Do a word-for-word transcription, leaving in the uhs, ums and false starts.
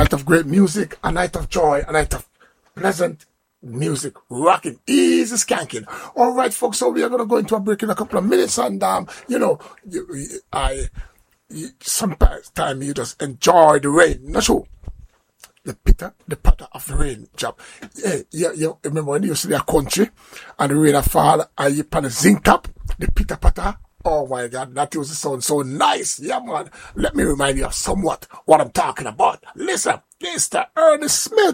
night of great music, a night of joy, a night of pleasant music, rocking, easy skanking. All right, folks, so we are going to go into a break in a couple of minutes, and, um, you know, you, you, I, you, sometimes you just enjoy the rain. Not sure. The pitter, the patter of the rain, job. Yeah, yeah, yeah. Remember when you used to be a country and the rain a fall and you pan a zinc top, the pitter patter. Oh my God, that used to sound so nice. Yeah, man. Let me remind you of somewhat what I'm talking about. Listen, Mister Ernest Smith.